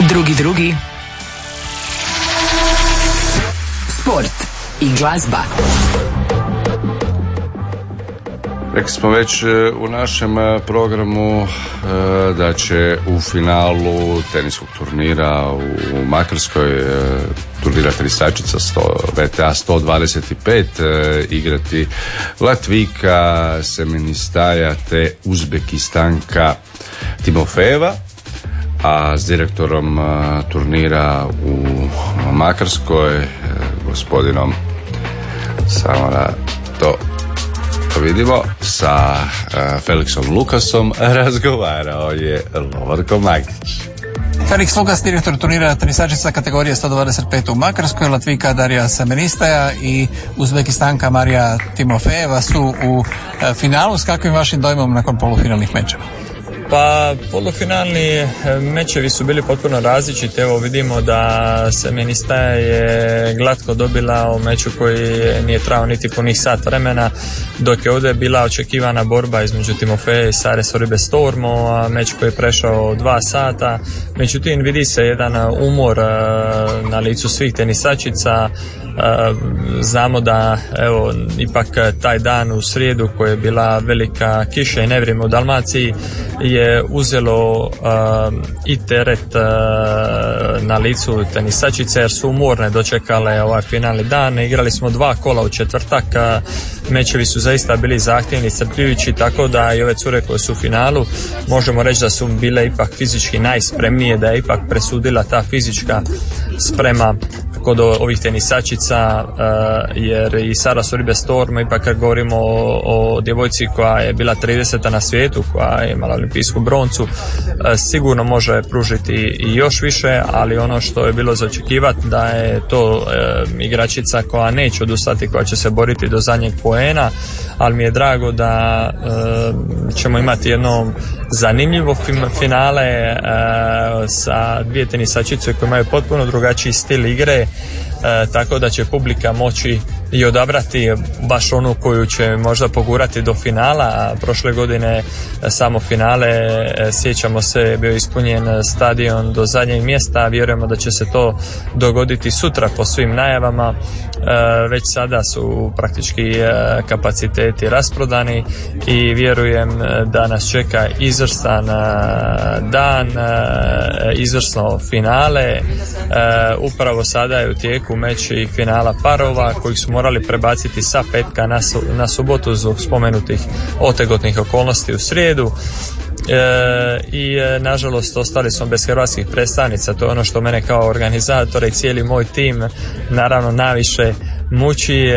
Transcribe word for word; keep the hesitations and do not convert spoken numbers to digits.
Drugi drugi. Sport i glazba. Rekli smo već u našem programu da će u finalu teniskog turnira u Makarskoj, turnira tenisačica V T A sto dvadeset pet, igrati Latvijka Semenistaja te Uzbekistanka Timofejeva, a s direktorom turnira u Makarskoj, gospodinom, samo da to vidimo, sa Felixom Lukasom razgovarao je Lovorko Magdić. Felix Lukas, direktor turnira tenisačica kategorije sto dvadeset pet u Makarskoj, Latvijka Darija Semenistaja i Uzbekistanka Marija Timofejeva su u finalu. S kakvim vašim dojmom nakon polufinalnih mečeva? Pa polufinalni mečevi su bili potpuno različiti. Evo vidimo da Semenistaja je glatko dobila u meču koji nije trajao niti punih sat vremena, dok je ovdje bila očekivana borba između Timofeje i Sare Sorribe Stormo, a meč koji je prešao dva sata. Međutim, vidi se jedan umor na licu svih tenisačica. Znamo da evo ipak taj dan u srijedu, koja je bila velika kiša i nevrijeme u Dalmaciji, je uzelo uh, i teret uh, na licu tenisačice, jer su umorne dočekale ovaj finalni dan. Igrali smo dva kola u četvrtak, mečevi su zaista bili zahtjevni i crpljujući, tako da i ove cure koje su u finalu možemo reći da su bile ipak fizički najspremnije, da je ipak presudila ta fizička sprema kod ovih tenisačica, uh, jer i Sara Sorribe Stormo, ipak kad govorimo o, o djevojci koja je bila trideseta na svijetu, koja je imala olimpijsku broncu, uh, sigurno može pružiti i još više, ali ono što je bilo za očekivati da je to uh, igračica koja neće odustati, koja će se boriti do zadnjeg poena, ali mi je drago da uh, ćemo imati jedno zanimljivo finale uh, sa dvije tenisačice koje imaju potpuno drugačiji stil igre. E, tako da će publika moći i odabrati baš onu koju će možda pogurati do finala. A prošle godine samo finale, e, sjećamo se, bio ispunjen stadion do zadnjeg mjesta. Vjerujemo da će se to dogoditi sutra po svim najavama. E, već sada su praktički e, kapaciteti rasprodani i vjerujem da nas čeka izvrstan e, dan, e, izvrsno finale. E, upravo sada je u tijeku meč i finala parova, kojih su morali prebaciti sa petka na, su, na subotu zbog spomenutih otegotnih okolnosti u srijedu. E, i e, nažalost ostali smo bez hrvatskih predstavnica. To je ono što mene kao organizatora i cijeli moj tim naravno najviše muči.